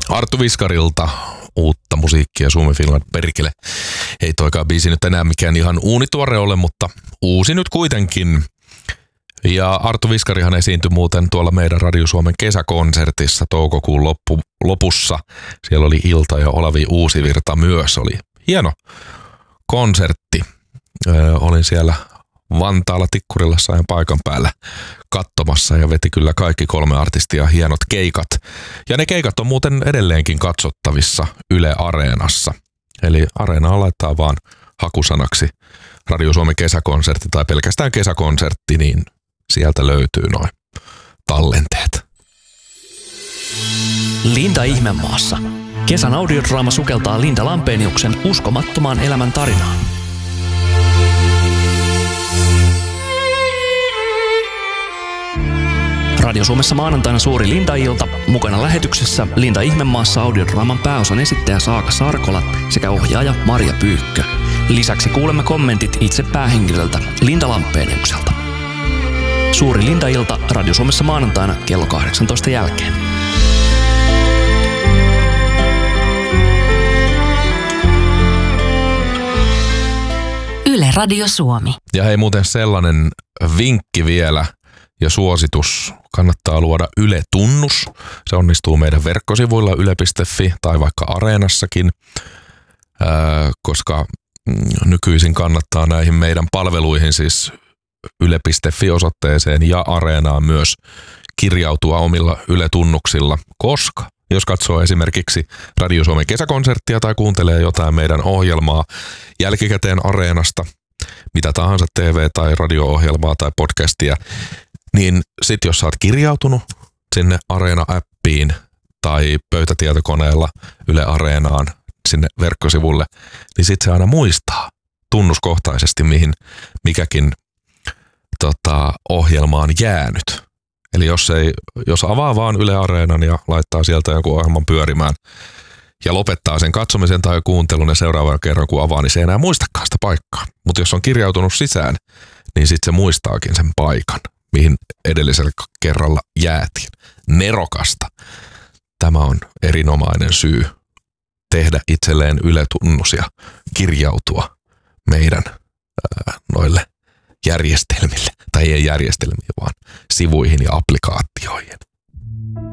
Arttu Viskarilta uutta musiikkia Suomi Finland perkele. Ei toikaan biisi nyt enää mikään ihan uunituore ole, mutta uusi nyt kuitenkin. Ja Arttu Viskarihan esiintyi muuten tuolla meidän Radio Suomen kesäkonsertissa toukokuun lopussa. Siellä oli Ilta ja Olavi Uusivirta myös. Oli hieno konsertti. Olin siellä Vantaalla Tikkurilassa ja paikan päällä katsomassa ja veti kyllä kaikki 3 artistia hienot keikat. Ja ne keikat on muuten edelleenkin katsottavissa Yle Areenassa. Eli Areenaan laittaa vaan hakusanaksi Radio Suomen kesäkonsertti tai pelkästään kesäkonsertti, niin sieltä löytyy noin tallenteet. Linda Ihmemaassa. Kesän audiodraama sukeltaa Linda Lampeniuksen uskomattomaan elämän tarinaan. Radio Suomessa maanantaina suuri Linda-ilta. Mukana lähetyksessä Linda Ihmemaassa audiodraaman pääosan esittäjä Saaka Sarkola sekä ohjaaja Marja Pyykkö. Lisäksi kuulemme kommentit itse päähenkilöltä Linda Lampeniukselta. Suuri Linda-ilta Radio Suomessa maanantaina kello 18 jälkeen. Yle Radio Suomi. Ja hei, muuten sellainen vinkki vielä ja suositus. Kannattaa luoda Yle-tunnus. Se onnistuu meidän verkkosivuilla yle.fi tai vaikka Areenassakin, koska nykyisin kannattaa näihin meidän palveluihin, siis yle.fi-osoitteeseen ja Areenaan myös kirjautua omilla Yle-tunnuksilla, koska jos katsoo esimerkiksi Radio Suomen kesäkonserttia tai kuuntelee jotain meidän ohjelmaa jälkikäteen Areenasta, mitä tahansa TV- tai radio-ohjelmaa tai podcastia, niin sit jos sä oot kirjautunut sinne Areena-appiin tai pöytätietokoneella Yle Areenaan sinne verkkosivulle, niin sit se aina muistaa tunnuskohtaisesti, mihin mikäkin ohjelma on jäänyt. Eli jos avaa vaan Yle Areenan ja laittaa sieltä jonkun ohjelman pyörimään ja lopettaa sen katsomisen tai kuuntelun ja seuraavan kerran kun avaa, niin se ei enää muistakaan sitä paikkaa. Mutta jos on kirjautunut sisään, niin sitten se muistaakin sen paikan, mihin edellisellä kerralla jäätiin. Nerokasta. Tämä on erinomainen syy tehdä itselleen Yle-tunnus ja kirjautua meidän noille järjestelmille, tai ei järjestelmiä, vaan sivuihin ja applikaatioihin.